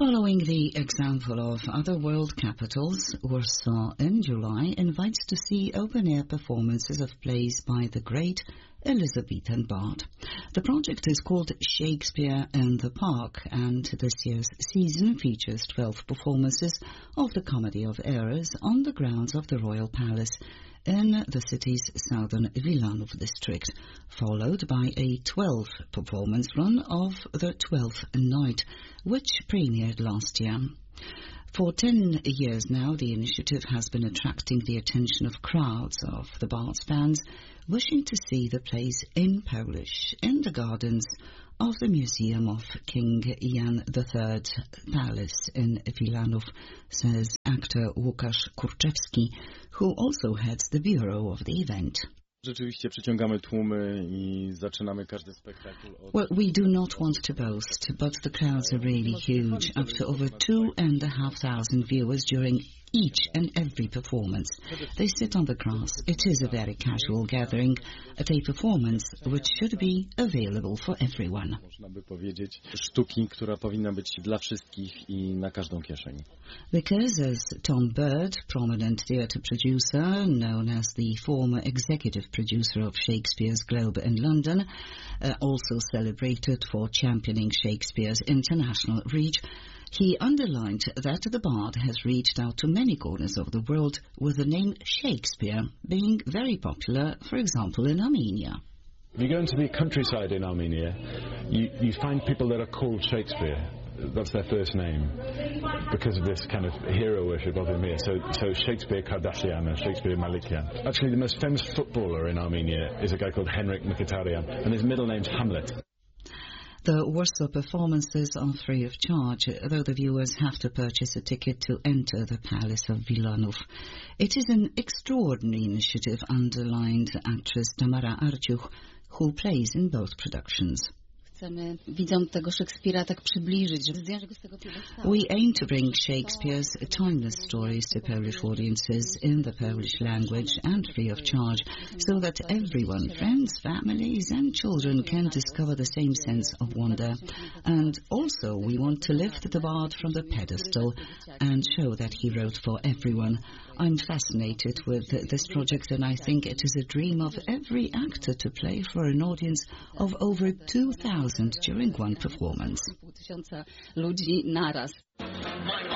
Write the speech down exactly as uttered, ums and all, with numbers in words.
Following the example of other world capitals, Warsaw in July invites to see open-air performances of plays by the great Elizabethan bard. The project is called Shakespeare in the Park, and this year's season features twelve performances of the Comedy of Errors on the grounds of the Royal Palace in the city's southern Wilanów district, followed by a twelve-performance run of the Twelfth Night, which premiered last year. For ten years now, the initiative has been attracting the attention of crowds of the Bard's fans wishing to see the plays in Polish in the gardens of the Museum of King Jan the Third Palace in Wilanów, says actor Łukasz Kurczewski, who also heads the bureau of the event. Rzeczywiście przyciągamy tłumy i zaczynamy każdy spektakl od... Well, we do not want to boast, but the crowds are really huge, up to over two and a half thousand viewers during each and every performance. They sit on the grass. It is a very casual gathering at a performance which should be available for everyone. Można by powiedzieć, sztuki, która powinna być dla wszystkich i na każdą kieszeń. Because, as Tom Bird, prominent theatre producer, known as the former executive producer of Shakespeare's Globe in London, uh, also celebrated for championing Shakespeare's international reach, he underlined that the bard has reached out to many corners of the world, with the name Shakespeare being very popular, for example, in Armenia. If you go into the countryside in Armenia, you, you find people that are called Shakespeare. That's their first name, because of this kind of hero worship of him here. So, so Shakespeare Kardashian and Shakespeare Malikian. Actually, the most famous footballer in Armenia is a guy called Henrik Mkhitaryan, and his middle name's Hamlet. The Warsaw performances are free of charge, though the viewers have to purchase a ticket to enter the Palace of Wilanów. It is an extraordinary initiative, underlined actress Tamara Arciuch, who plays in both productions. We aim to bring Shakespeare's timeless stories to Polish audiences in the Polish language and free of charge, so that everyone, friends, families and children, can discover the same sense of wonder. And also we want to lift the bard from the pedestal and show that he wrote for everyone. I'm fascinated with this project, and I think it is a dream of every actor to play for an audience of over two thousand during one performance.